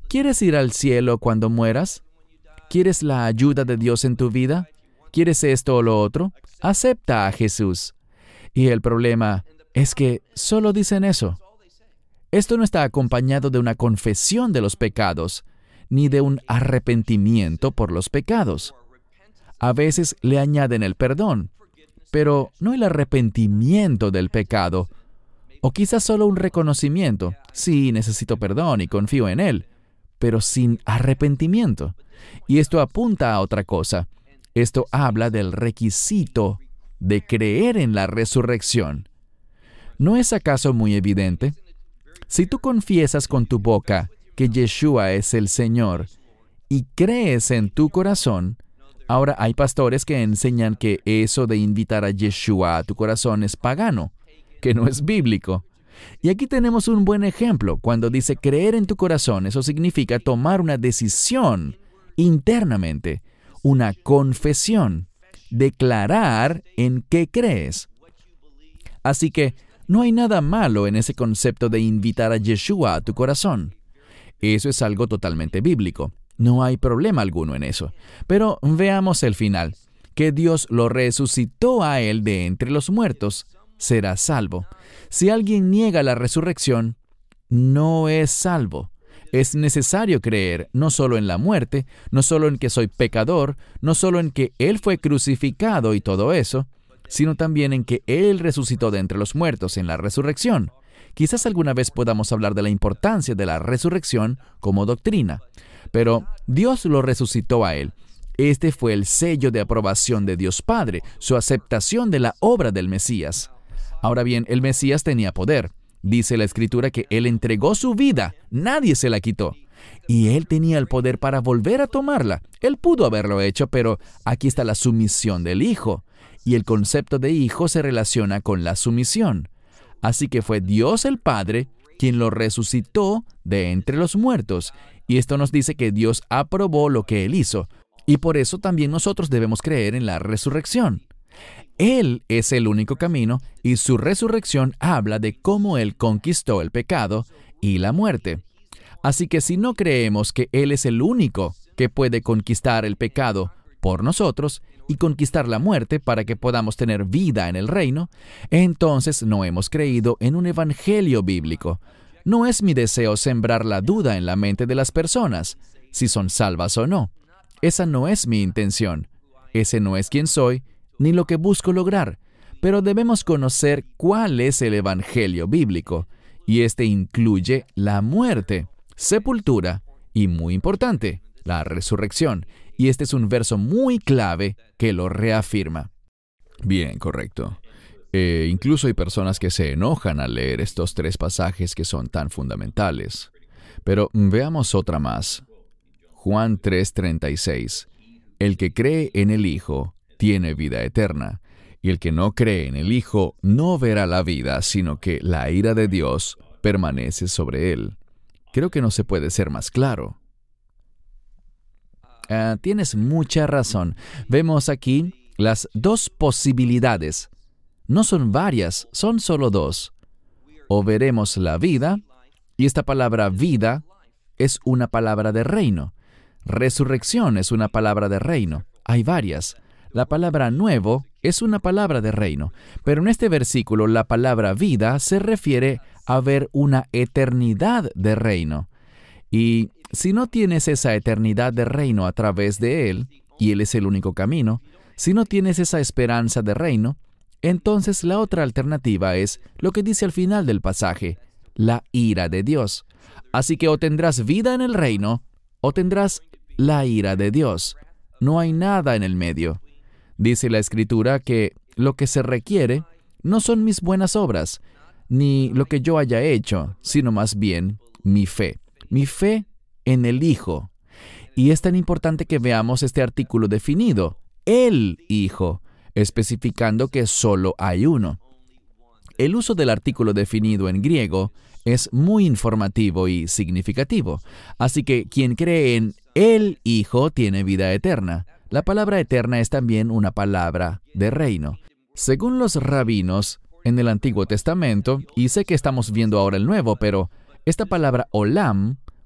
¿Quieres ir al cielo cuando mueras? ¿Quieres la ayuda de Dios en tu vida? ¿Quieres esto o lo otro? Acepta a Jesús. Y el problema es que solo dicen eso. Esto no está acompañado de una confesión de los pecados, ni de un arrepentimiento por los pecados. A veces le añaden el perdón, pero no el arrepentimiento del pecado. O quizás solo un reconocimiento. Sí, necesito perdón y confío en Él, pero sin arrepentimiento. Y esto apunta a otra cosa. Esto habla del requisito de creer en la resurrección. ¿No es acaso muy evidente? Si tú confiesas con tu boca que Yeshua es el Señor y crees en tu corazón, ahora hay pastores que enseñan que eso de invitar a Yeshua a tu corazón es pagano, que no es bíblico. Y aquí tenemos un buen ejemplo. Cuando dice creer en tu corazón, eso significa tomar una decisión internamente, una confesión, declarar en qué crees. Así que no hay nada malo en ese concepto de invitar a Yeshua a tu corazón. Eso es algo totalmente bíblico. No hay problema alguno en eso. Pero veamos el final. Que Dios lo resucitó a Él de entre los muertos, será salvo. Si alguien niega la resurrección, no es salvo. Es necesario creer no solo en la muerte, no solo en que soy pecador, no solo en que Él fue crucificado y todo eso, sino también en que Él resucitó de entre los muertos en la resurrección. Quizás alguna vez podamos hablar de la importancia de la resurrección como doctrina, pero Dios lo resucitó a Él. Este fue el sello de aprobación de Dios Padre, su aceptación de la obra del Mesías. Ahora bien, el Mesías tenía poder. Dice la Escritura que Él entregó su vida, nadie se la quitó. Y Él tenía el poder para volver a tomarla. Él pudo haberlo hecho, pero aquí está la sumisión del Hijo. Y el concepto de hijo se relaciona con la sumisión. Así que fue Dios el Padre quien lo resucitó de entre los muertos. Y esto nos dice que Dios aprobó lo que Él hizo. Y por eso también nosotros debemos creer en la resurrección. Él es el único camino y su resurrección habla de cómo Él conquistó el pecado y la muerte. Así que si no creemos que Él es el único que puede conquistar el pecado por nosotros y conquistar la muerte para que podamos tener vida en el reino, entonces no hemos creído en un evangelio bíblico. No es mi deseo sembrar la duda en la mente de las personas, si son salvas o no. Esa no es mi intención. Ese no es quien soy, ni lo que busco lograr. Pero debemos conocer cuál es el evangelio bíblico, y este incluye la muerte, sepultura y, muy importante, la resurrección. Y este es un verso muy clave que lo reafirma. Bien, correcto. Incluso hay personas que se enojan al leer estos tres pasajes que son tan fundamentales. Pero veamos otra más. Juan 3:36. El que cree en el Hijo tiene vida eterna, y el que no cree en el Hijo no verá la vida, sino que la ira de Dios permanece sobre él. Creo que no se puede ser más claro. Tienes mucha razón. Vemos aquí las dos posibilidades. No son varias, son solo dos. O veremos la vida, y esta palabra vida es una palabra de reino. Resurrección es una palabra de reino. Hay varias. La palabra nuevo es una palabra de reino. Pero en este versículo la palabra vida se refiere a ver una eternidad de reino. Y si no tienes esa eternidad de reino a través de Él, y Él es el único camino, si no tienes esa esperanza de reino, entonces la otra alternativa es lo que dice al final del pasaje, la ira de Dios. Así que o tendrás vida en el reino, o tendrás la ira de Dios. No hay nada en el medio. Dice la Escritura que lo que se requiere no son mis buenas obras, ni lo que yo haya hecho, sino más bien mi fe. Mi fe en el Hijo. Y es tan importante que veamos este artículo definido, el Hijo, especificando que solo hay uno. El uso del artículo definido en griego es muy informativo y significativo. Así que quien cree en el Hijo tiene vida eterna. La palabra eterna es también una palabra de reino. Según los rabinos, en el Antiguo Testamento, y sé que estamos viendo ahora el Nuevo, pero esta palabra olam